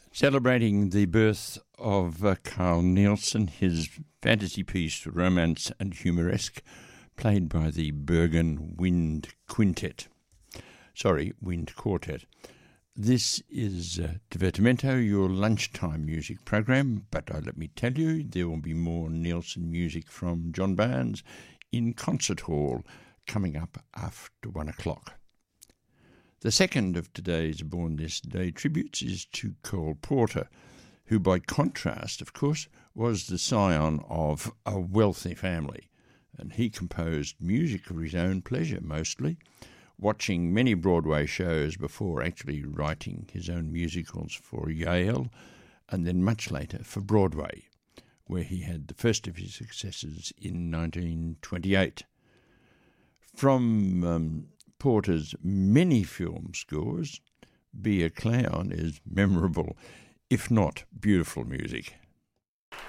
Celebrating the birth of Carl Nielsen, his fantasy piece Romance and Humoresque, played by the Bergen Wind Quartet. This is Divertimento, your lunchtime music program, but let me tell you, there will be more Nielsen music from John Barnes in Concert Hall coming up after 1 o'clock. The second of today's Born This Day tributes is to Cole Porter, who by contrast, of course, was the scion of a wealthy family, and he composed music of his own pleasure mostly, watching many Broadway shows before actually writing his own musicals for Yale, and then much later for Broadway, where he had the first of his successes in 1928. From Porter's many film scores, Be a Clown is memorable, if not beautiful music.